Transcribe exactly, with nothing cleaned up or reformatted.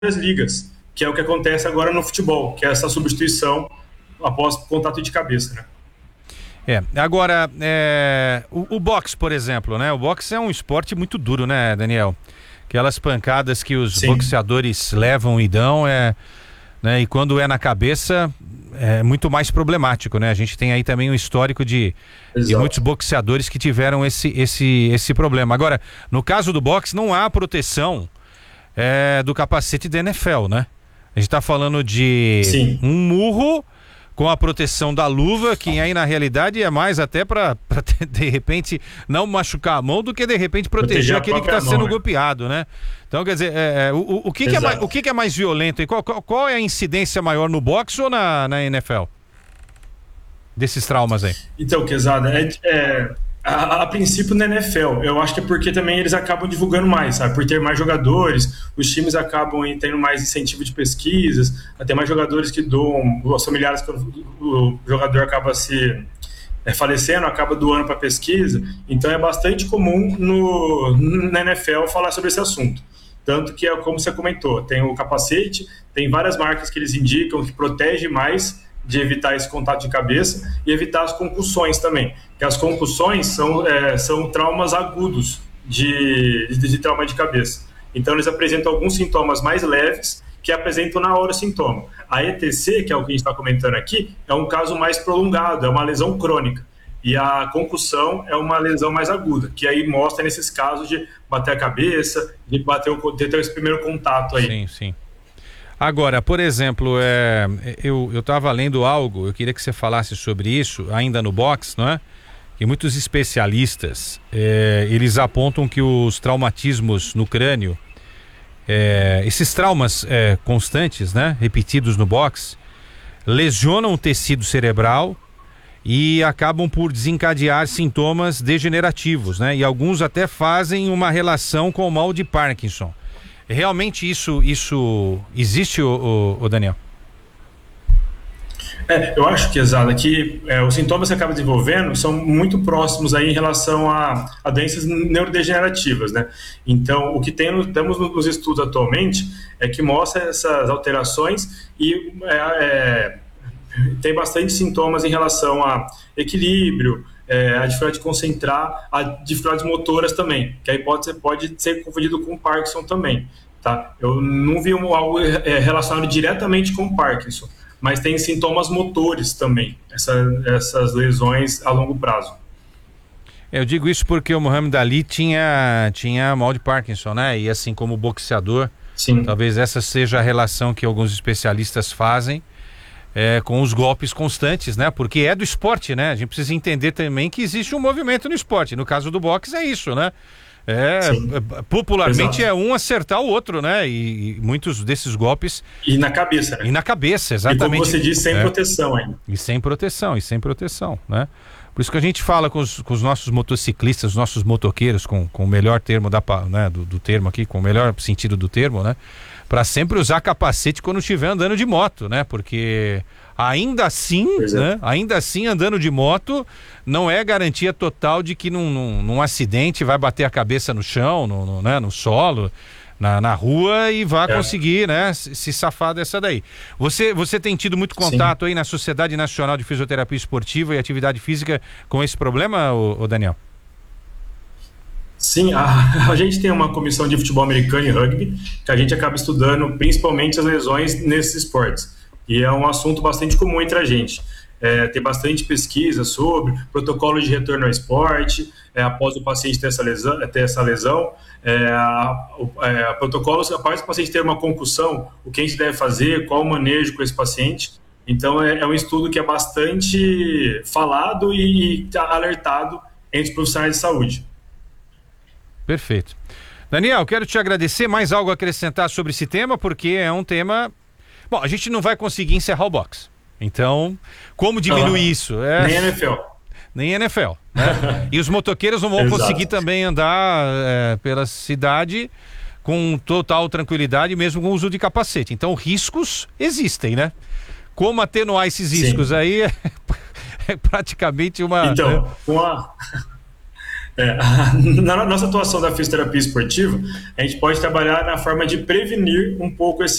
ligas, que é o que acontece agora no futebol, que é essa substituição após contato de cabeça, né? É, agora, é, o, o boxe, por exemplo, né? O boxe é um esporte muito duro, né, Daniel? Aquelas pancadas que os Sim. boxeadores levam e dão, é, né? E quando é na cabeça, é muito mais problemático, né? A gente tem aí também um histórico de, de muitos boxeadores que tiveram esse, esse, esse problema. Agora, no caso do boxe, não há proteção é, do capacete da N F L, né? A gente tá falando de Sim. um murro com a proteção da luva, que aí na realidade é mais até para de repente não machucar a mão do que de repente proteger, proteger aquele que está sendo golpeado, né? Então, quer dizer, é, é, o, o, que, que, é mais, o que, que é mais violento? E qual, qual, qual é a incidência maior no boxe ou na, na N F L? Desses traumas aí? Então, Quezada, é, é, a, a princípio na N F L, eu acho que é porque também eles acabam divulgando mais, sabe? Por ter mais jogadores, os times acabam tendo mais incentivo de pesquisas, até mais jogadores que doam, os familiares, quando o jogador acaba se é, falecendo, acaba doando para pesquisa, então é bastante comum no, na N F L falar sobre esse assunto. Tanto que é como você comentou, tem o capacete, tem várias marcas que eles indicam que protege mais de evitar esse contato de cabeça e evitar as concussões também, que as concussões são, é, são traumas agudos de, de, de trauma de cabeça. Então eles apresentam alguns sintomas mais leves que apresentam na hora o sintoma. A E T C, que é o que a gente está comentando aqui, é um caso mais prolongado, é uma lesão crônica. E a concussão é uma lesão mais aguda, que aí mostra nesses casos de bater a cabeça, de bater o, de ter esse primeiro contato aí. Sim, sim. Agora, por exemplo, é, eu estava lendo algo, eu queria que você falasse sobre isso, ainda no boxe, não é? E muitos especialistas, é, eles apontam que os traumatismos no crânio, é, esses traumas é, constantes, né, repetidos no boxe, lesionam o tecido cerebral e acabam por desencadear sintomas degenerativos, né? E alguns até fazem uma relação com o mal de Parkinson. Realmente isso, isso existe, o, o, o Daniel? É, eu acho que, Exada, que é, os sintomas que acaba desenvolvendo são muito próximos aí em relação a, a doenças neurodegenerativas, né? Então, o que tem, temos nos estudos atualmente é que mostra essas alterações e é, é, tem bastante sintomas em relação a equilíbrio, é, a dificuldade de concentrar, a dificuldades motoras também, que aí pode ser, pode ser confundido com Parkinson também, tá? Eu não vi um, algo é, relacionado diretamente com Parkinson, mas tem sintomas motores também, essa, essas lesões a longo prazo. Eu digo isso porque o Muhammad Ali tinha, tinha mal de Parkinson, né? E assim como boxeador, Sim. talvez essa seja a relação que alguns especialistas fazem É, com os golpes constantes, né? Porque é do esporte, né? A gente precisa entender também que existe um movimento no esporte. No caso do boxe é isso, né? É, popularmente Exato. é um acertar o outro, né? E, e muitos desses golpes... E na cabeça, né? E na cabeça, exatamente. E como você disse, sem é. proteção ainda. E sem proteção, e sem proteção, né? Por isso que a gente fala com os, com os nossos motociclistas, os nossos motoqueiros, com, com o melhor termo da, né, do, do termo aqui, com o melhor sentido do termo, né? Para sempre usar capacete quando estiver andando de moto, né? Porque ainda assim, é. né? Ainda assim, andando de moto não é garantia total de que num, num, num acidente vai bater a cabeça no chão, no, no, né? no solo, na, na rua e vai é. conseguir, né? Se, se safar dessa daí. Você, você tem tido muito contato Sim. aí na Sociedade Nacional de Fisioterapia Esportiva e Atividade Física com esse problema, ô, ô Daniel? Sim, a, a gente tem uma comissão de futebol americano e rugby que a gente acaba estudando principalmente as lesões nesses esportes. E é um assunto bastante comum entre a gente. É, tem bastante pesquisa sobre protocolo de retorno ao esporte, é, após o paciente ter essa lesão, ter essa lesão é, a, é, a protocolos, após o paciente ter uma concussão, o que a gente deve fazer, qual o manejo com esse paciente. Então é, é um estudo que é bastante falado e, e alertado entre os profissionais de saúde. Perfeito. Daniel, quero te agradecer. Mais algo a acrescentar sobre esse tema, porque é um tema... Bom, a gente não vai conseguir encerrar o boxe. Então, como diminuir ah, isso? É... Nem N F L. Nem N F L, né? E os motoqueiros não vão conseguir também andar é, pela cidade com total tranquilidade, mesmo com o uso de capacete. Então, riscos existem, né? Como atenuar esses riscos Sim. aí é, é praticamente uma... Então, com a... É, na nossa atuação da fisioterapia esportiva, a gente pode trabalhar na forma de prevenir um pouco esse